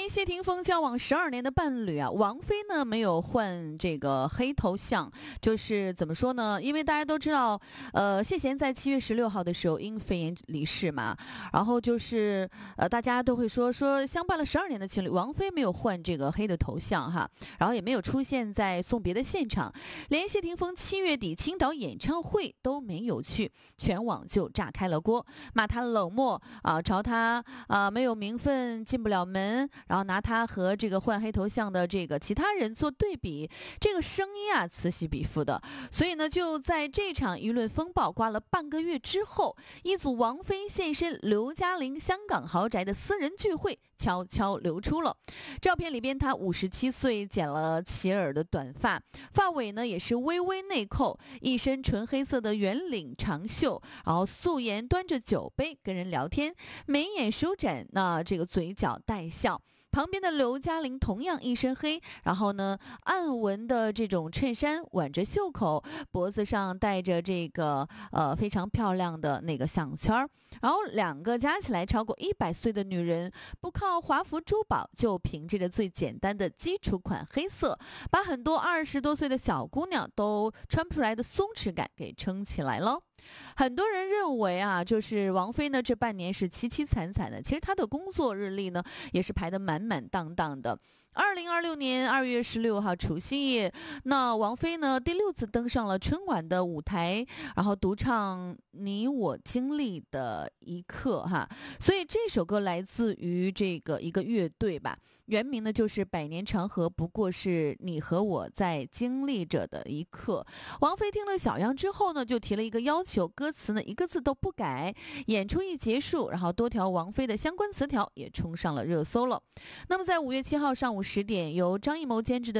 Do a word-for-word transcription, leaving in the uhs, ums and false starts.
联谢霆锋交往十二年的伴侣啊，王菲呢没有换这个黑头像，就是怎么说呢？因为大家都知道，呃，谢贤在七月十六号的时候因肺炎离世嘛，然后就是呃，大家都会说说相伴了十二年的情侣，王菲没有换这个黑的头像哈，然后也没有出现在送别的现场，连谢霆锋七月底青岛演唱会都没有去，全网就炸开了锅，骂他冷漠啊，嘲他啊没有名分进不了门，然后拿他和这个换黑头像的这个其他人做对比，这个声音啊此起彼伏的。所以呢，就在这场舆论风暴刮了半个月之后，一组王菲现身刘嘉玲香港豪宅的私人聚会悄悄流出了。照片里边，她五十七岁，剪了齐耳的短发，发尾呢也是微微内扣，一身纯黑色的圆领长袖，然后素颜端着酒杯跟人聊天，眉眼舒展，那这个嘴角带笑。旁边的刘嘉玲同样一身黑，然后呢暗纹的这种衬衫挽着袖口，脖子上戴着这个呃非常漂亮的那个项圈，然后两个加起来超过一百岁的女人，不靠华服珠宝，就凭借着最简单的基础款黑色，把很多二十多岁的小姑娘都穿不出来的松弛感给撑起来了。很多人认为啊，就是王菲呢这半年是凄凄惨惨的，其实她的工作日历呢也是排得满满当当的。二零二六年二月十六号除夕夜，那王菲呢第六次登上了春晚的舞台，然后独唱《你我经历的一刻》哈，所以这首歌来自于这个一个乐队吧，原名呢就是百年长河不过是你和我在经历着的一刻。王菲听了小样之后呢，就提了一个要求，歌词呢一个字都不改。演出一结束，然后多条王菲的相关词条也冲上了热搜了。那么在五月七号上午十点，由张艺谋监制的